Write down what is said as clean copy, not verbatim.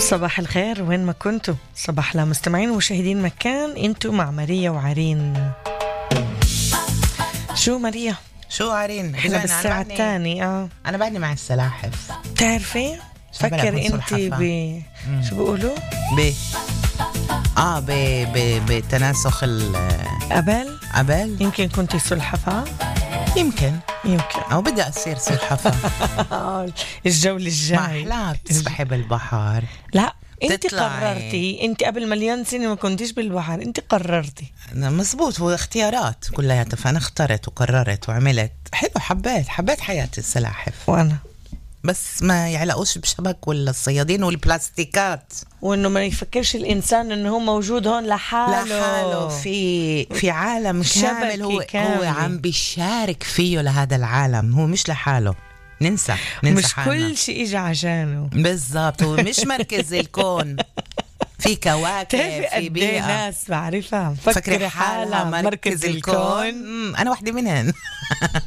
صباح الخير وين ما كنتوا، صباح لا مستمعين ومشاهدين مكان. انتوا مع ماريا وعرين. شو ماريا؟ شو عرين؟ احنا بالساعة الثانية. أنا بعدني مع السلاحف. بتعرفي؟ فكر انت شو بيقولوا؟ بتناسخ قبل يمكن كنتي سلحفاة. يمكن أو بدي أصير سلحفاة. الجولة الجاي ما أحلاها تسبحي بالبحر. لا انت قررتي، انت قبل مليون سنة ما كنتيش بالبحر، انت قررتي. مزبوط، هو اختيارات كلها، فأنا اخترت وقررت وعملت. حلو، حبيت حياة السلاحف. وأنا بس ما يعلقوش بشبك ولا الصيادين والبلاستيكات، وانه ما يفكرش الانسان انه هو موجود هون لحاله في عالم كامل هو عم بيشارك فيه لهذا العالم، هو مش لحاله. ننسى مش حالنا. كل شيء اجى عشانه بالضبط، هو مش مركز الكون. في كواكب، في بيئة. ناس بعرفها فكري حالها مركز الكون. أنا واحدة منهن.